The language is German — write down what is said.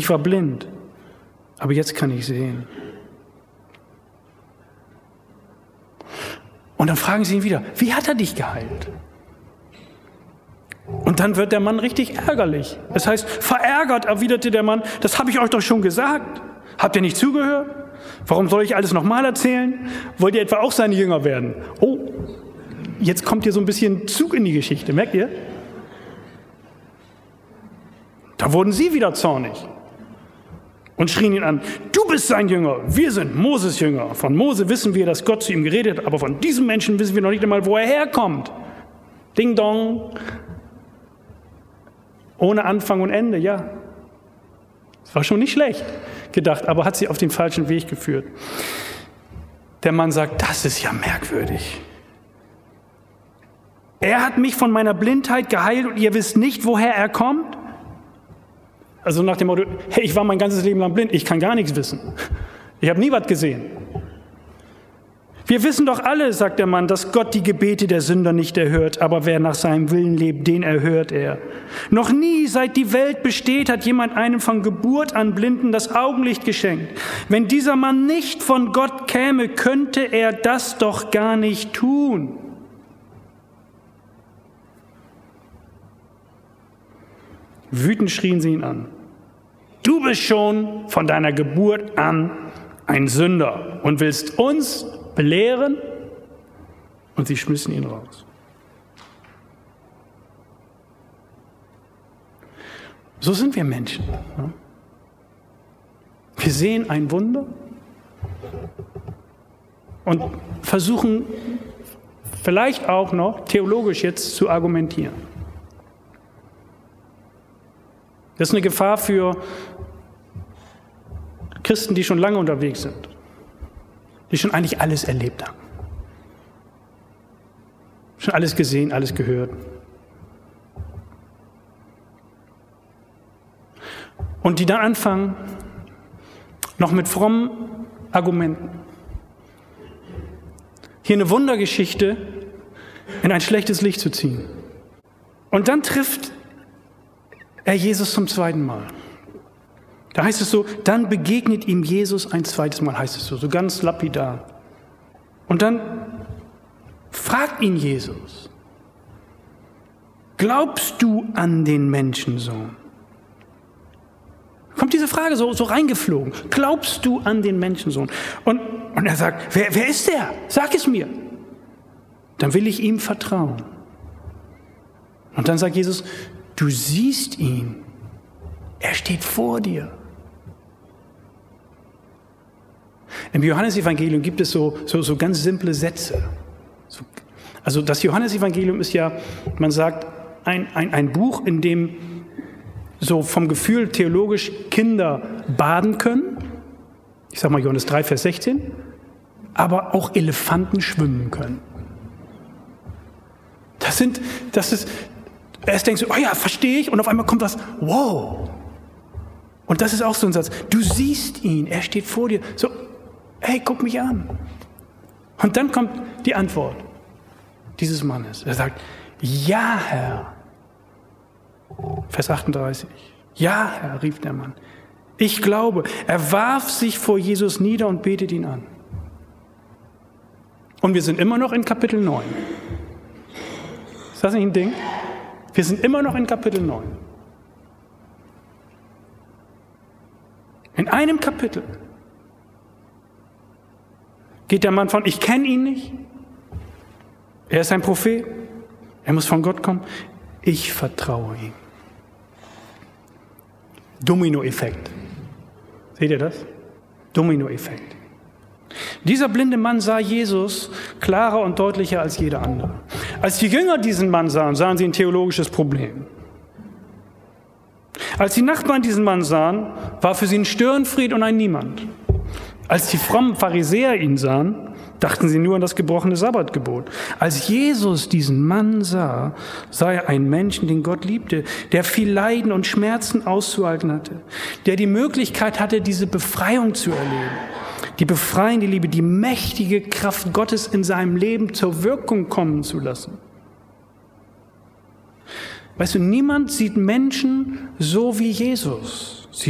Ich war blind, aber jetzt kann ich sehen. Und dann fragen sie ihn wieder, wie hat er dich geheilt? Und dann wird der Mann richtig ärgerlich. Das heißt, verärgert erwiderte der Mann, das habe ich euch doch schon gesagt. Habt ihr nicht zugehört? Warum soll ich alles nochmal erzählen? Wollt ihr etwa auch seine Jünger werden? Oh, jetzt kommt hier so ein bisschen Zug in die Geschichte, merkt ihr? Da wurden sie wieder zornig und schrien ihn an, du bist sein Jünger, wir sind Moses Jünger. Von Mose wissen wir, dass Gott zu ihm geredet hat, aber von diesem Menschen wissen wir noch nicht einmal, wo er herkommt. Ding dong. Ohne Anfang und Ende, ja. Das war schon nicht schlecht gedacht, aber hat sie auf den falschen Weg geführt. Der Mann sagt, das ist ja merkwürdig. Er hat mich von meiner Blindheit geheilt und ihr wisst nicht, woher er kommt? Also nach dem Motto, hey, ich war mein ganzes Leben lang blind, ich kann gar nichts wissen. Ich habe nie was gesehen. Wir wissen doch alle, sagt der Mann, dass Gott die Gebete der Sünder nicht erhört, aber wer nach seinem Willen lebt, den erhört er. Noch nie, seit die Welt besteht, hat jemand einem von Geburt an Blinden das Augenlicht geschenkt. Wenn dieser Mann nicht von Gott käme, könnte er das doch gar nicht tun. Wütend schrien sie ihn an. Du bist schon von deiner Geburt an ein Sünder und willst uns belehren? Und sie schmissen ihn raus. So sind wir Menschen. Wir sehen ein Wunder und versuchen vielleicht auch noch theologisch jetzt zu argumentieren. Das ist eine Gefahr für Christen, die schon lange unterwegs sind, die schon eigentlich alles erlebt haben, schon alles gesehen, alles gehört. Und die dann anfangen, noch mit frommen Argumenten, hier eine Wundergeschichte in ein schlechtes Licht zu ziehen. Und dann trifft er Jesus zum zweiten Mal. Da heißt es so, dann begegnet ihm Jesus ein zweites Mal, heißt es so ganz lapidar. Und dann fragt ihn Jesus, glaubst du an den Menschensohn? Kommt diese Frage so reingeflogen. Glaubst du an den Menschensohn? Und er sagt, wer ist der? Sag es mir. Dann will ich ihm vertrauen. Und dann sagt Jesus, du siehst ihn. Er steht vor dir. Im Johannesevangelium gibt es so ganz simple Sätze. Also das Johannesevangelium ist ja, man sagt, ein Buch, in dem so vom Gefühl theologisch Kinder baden können. Ich sage mal Johannes 3, Vers 16. Aber auch Elefanten schwimmen können. Erst denkst du, oh ja, verstehe ich. Und auf einmal kommt was, wow. Und das ist auch so ein Satz. Du siehst ihn, er steht vor dir. So, hey, guck mich an. Und dann kommt die Antwort dieses Mannes. Er sagt, ja, Herr. Vers 38. Ja, Herr, rief der Mann. Ich glaube. Er warf sich vor Jesus nieder und betet ihn an. Und wir sind immer noch in Kapitel 9. Ist das nicht ein Ding? Wir sind immer noch in Kapitel 9. In einem Kapitel geht der Mann von, ich kenne ihn nicht, er ist ein Prophet, er muss von Gott kommen, ich vertraue ihm. Dominoeffekt. Seht ihr das? Dominoeffekt. Dieser blinde Mann sah Jesus klarer und deutlicher als jeder andere. Als die Jünger diesen Mann sahen, sahen sie ein theologisches Problem. Als die Nachbarn diesen Mann sahen, war für sie ein Störenfried und ein Niemand. Als die frommen Pharisäer ihn sahen, dachten sie nur an das gebrochene Sabbatgebot. Als Jesus diesen Mann sah, sah er einen Menschen, den Gott liebte, der viel Leiden und Schmerzen auszuhalten hatte, der die Möglichkeit hatte, diese Befreiung zu erleben. Die befreiende Liebe, die mächtige Kraft Gottes in seinem Leben zur Wirkung kommen zu lassen. Weißt du, niemand sieht Menschen so wie Jesus.